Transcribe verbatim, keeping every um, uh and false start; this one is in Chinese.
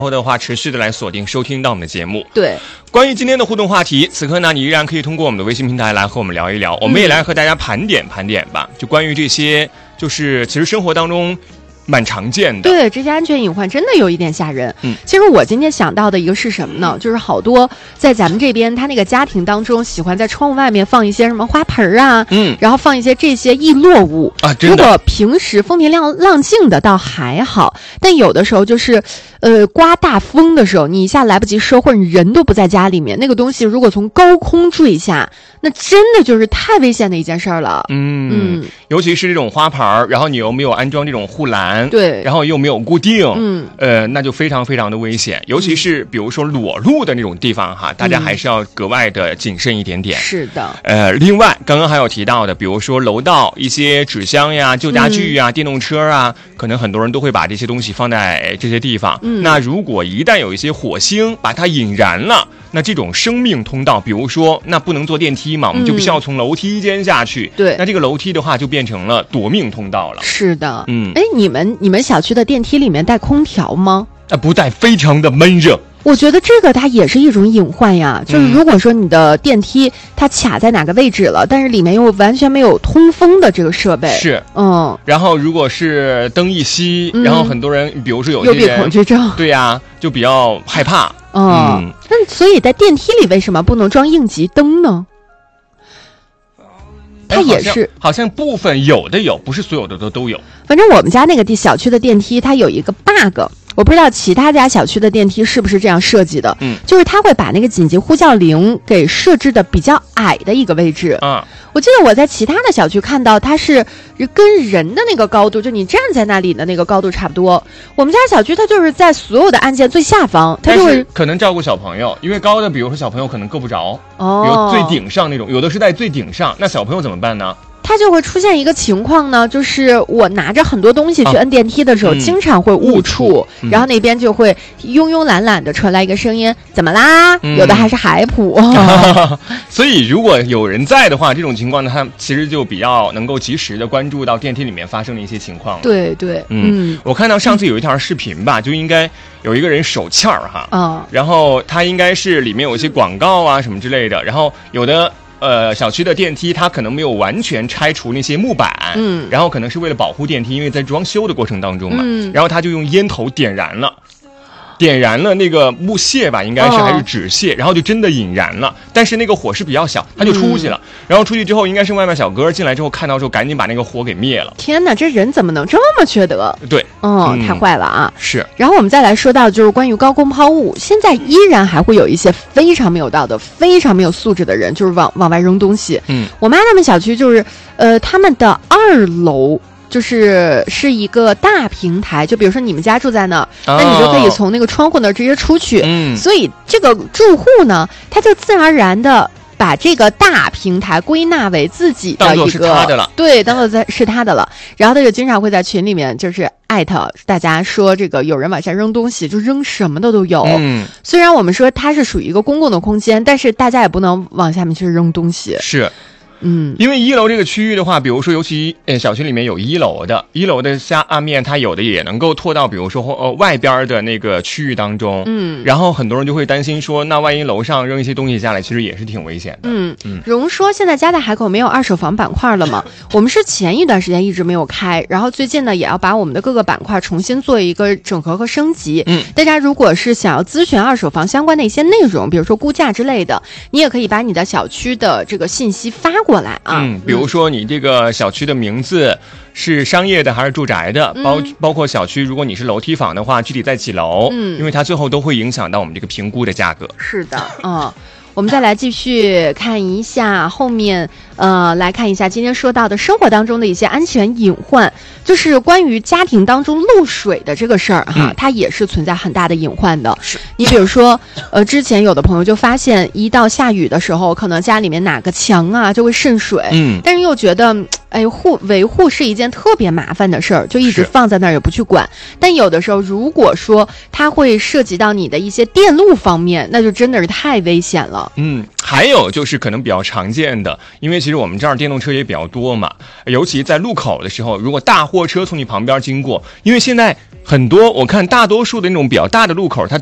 后的话持续的来锁定收听到我们的节目。 对， 关于今天的互动话题，此刻呢你依然可以通过我们的微信平台来和我们聊一聊，我们也来和大家盘点盘点吧，就关于这些就是其实生活当中蛮常见的。 对，这些安全隐患真的有一点吓人。 嗯， 其实我今天想到的一个是什么呢？就是好多在咱们这边，他那个家庭当中喜欢在窗户外面放一些什么花盆啊， 嗯， 然后放一些这些易落物啊。真的， 如果平时风平浪浪静的倒还好，但有的时候就是，呃，刮大风的时候，你一下来不及收，或者你人都不在家里面，那个东西如果从高空坠下，那真的就是太危险的一件事儿了。 嗯嗯，尤其是这种花盆，然后你又没有安装这种护栏， 对， 然后又没有固定， 嗯， 呃，那就非常非常的危险。尤其是比如说裸露的那种地方哈，大家还是要格外的谨慎一点点。 是的。 呃，另外刚刚还有提到的，比如说楼道一些纸箱呀、旧家具呀、嗯、电动车啊，可能很多人都会把这些东西放在这些地方。嗯，那如果一旦有一些火星把它引燃了，那这种生命通道，比如说那不能坐电梯嘛，我们就必须要从楼梯间下去。 嗯、对， 那这个楼梯的话就变成了夺命通道了。 是的， 嗯， 哎，你们你们小区的电梯里面带空调吗？ 啊，不带，非常的闷热。 我觉得这个它也是一种隐患呀，就是如果说你的电梯它卡在哪个位置了，但是里面又完全没有通风的这个设备， 是， 嗯， 然后如果是灯一熄，嗯、然后很多人，比如说有些人幽闭恐惧症， 对呀、啊，就比较害怕。 嗯，嗯那所以在电梯里为什么不能装应急灯呢？它也是好，好像部分有的有，不是所有的都都有。 反正我们家那个地小区的电梯，它有一个 bug。我不知道其他家小区的电梯是不是这样设计的，嗯，就是它会把那个紧急呼叫铃给设置的比较矮的一个位置。 啊， 我记得我在其他的小区看到它是跟人的那个高度，就你站在那里的那个高度差不多。我们家小区它就是在所有的按键最下方，它就会可能照顾小朋友，因为高的，比如说小朋友可能够不着， 哦， 比如最顶上那种，有的是在最顶上，那小朋友怎么办呢？ 它就会出现一个情况呢，就是我拿着很多东西去摁电梯的时候， 啊嗯、 经常会误触， 嗯、 然后那边就会慵慵懒懒的传来一个声音：“怎么啦？” 嗯、 有的还是海普。 所以如果有人在的话，这种情况呢，他其实就比较能够及时的关注到电梯里面发生的一些情况了。 对对， 嗯，嗯我看到上次有一条视频吧，嗯、就应该有一个人手欠儿哈， 嗯， 然后他应该是里面有一些广告啊什么之类的，然后有的。呃，小区的电梯它可能没有完全拆除那些木板， 嗯， 然后可能是为了保护电梯，因为在装修的过程当中嘛， 嗯， 然后他就用烟头点燃了。点燃了那个木屑吧，应该是、哦、还是纸屑，然后就真的引燃了。但是那个火势比较小，他就出去了。嗯、然后出去之后，应该是外卖小哥进来之后看到之后，赶紧把那个火给灭了。 天哪，这人怎么能这么缺德？ 对， 哦、嗯，太坏了啊！ 是。 然后我们再来说到就是关于高空抛物，现在依然还会有一些非常没有道德、非常没有素质的人，就是往往外扔东西。 嗯， 我妈他们小区就是，呃，他们的二楼。就是是一个大平台，就比如说你们家住在那儿，哦、那你就可以从那个窗户那儿直接出去。 嗯， 所以这个住户呢，他就自然而然的把这个大平台归纳为自己的一个， 当做是他的了， 对，当做在是他的了。然后他就经常会在群里面就是艾特大家说，这个有人往下扔东西，就扔什么的都有。 嗯， 虽然我们说它是属于一个公共的空间，但是大家也不能往下面去扔东西。 是。 嗯， 因为一楼这个区域的话，比如说，尤其呃小区里面有一楼的，一楼的下面它有的也能够拖到，比如说呃外边的那个区域当中。 嗯， 然后很多人就会担心说，那万一楼上扔一些东西下来，其实也是挺危险的。 嗯嗯，荣说现在家在海口没有二手房板块了吗？我们是前一段时间一直没有开，然后最近呢也要把我们的各个板块重新做一个整合和升级。 嗯， 大家如果是想要咨询二手房相关的一些内容，比如说估价之类的，你也可以把你的小区的这个信息发过来啊。 嗯。比如说你这个小区的名字是商业的还是住宅的，包、嗯、包括小区如果你是楼梯房的话，具体在几楼， 嗯， 因为它最后都会影响到我们这个评估的价格。 是的，嗯。我们再来继续看一下后面，呃，来看一下今天说到的生活当中的一些安全隐患，就是关于家庭当中漏水的这个事儿哈， 嗯、 它也是存在很大的隐患的。 是你比如说，呃，之前有的朋友就发现，一到下雨的时候，可能家里面哪个墙啊就会渗水， 嗯， 但是又觉得哎，护维护是一件特别麻烦的事儿，就一直放在那儿也不去管。但有的时候，如果说它会涉及到你的一些电路方面，那就真的是太危险了。 嗯，还有就是可能比较常见的，因为其实我们这儿电动车也比较多嘛，尤其在路口的时候，如果大货车从你旁边经过，因为现在很多我看大多数的那种比较大的路口，它